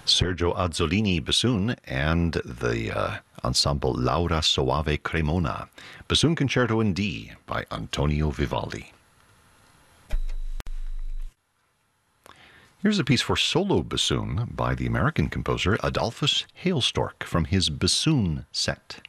Sergio Azzolini bassoon, and the ensemble Laura Soave Cremona. Bassoon Concerto in D by Antonio Vivaldi. Here's a piece for solo bassoon by the American composer Adolphus Hailstork from his Bassoon Set.